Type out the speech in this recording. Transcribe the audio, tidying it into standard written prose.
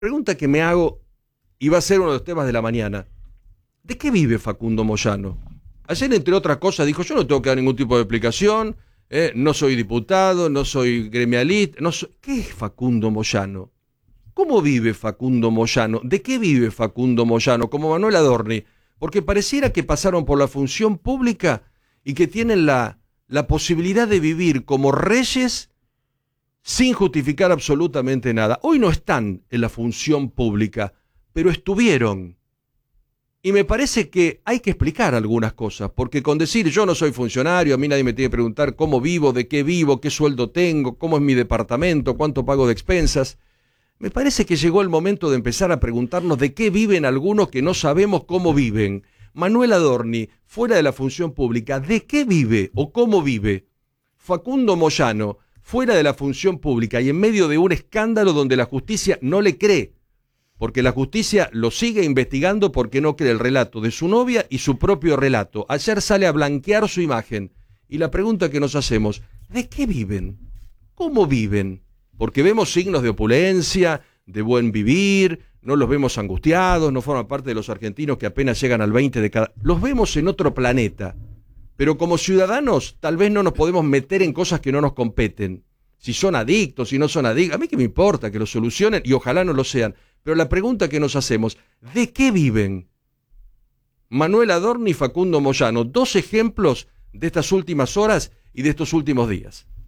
Pregunta que me hago, y va a ser uno de los temas de la mañana. ¿De qué vive Facundo Moyano? Ayer, entre otras cosas, dijo, yo no tengo que dar ningún tipo de explicación, no soy diputado, no soy gremialista. ¿Qué es Facundo Moyano? ¿Cómo vive Facundo Moyano? ¿De qué vive Facundo Moyano? Como Manuel Adorni. Porque pareciera que pasaron por la función pública y que tienen la posibilidad de vivir como reyes sin justificar absolutamente nada. Hoy no están en la función pública, pero estuvieron. Y me parece que hay que explicar algunas cosas, porque con decir yo no soy funcionario, a mí nadie me tiene que preguntar cómo vivo, de qué vivo, qué sueldo tengo, cómo es mi departamento, cuánto pago de expensas. Me parece que llegó el momento de empezar a preguntarnos de qué viven algunos que no sabemos cómo viven. Manuel Adorni, fuera de la función pública, ¿de qué vive o cómo vive? Facundo Moyano, fuera de la función pública y en medio de un escándalo donde la justicia no le cree, porque la justicia lo sigue investigando porque no cree el relato de su novia y su propio relato. Ayer sale a blanquear su imagen. Y la pregunta que nos hacemos, ¿de qué viven? ¿Cómo viven? Porque vemos signos de opulencia, de buen vivir, no los vemos angustiados, no forman parte de los argentinos que apenas llegan al 20 de cada... Los vemos en otro planeta. Pero como ciudadanos tal vez no nos podemos meter en cosas que no nos competen. Si son adictos, si no son adictos, a mí qué me importa que lo solucionen y ojalá no lo sean. Pero la pregunta que nos hacemos, ¿de qué viven? Manuel Adorni y Facundo Moyano, dos ejemplos de estas últimas horas y de estos últimos días.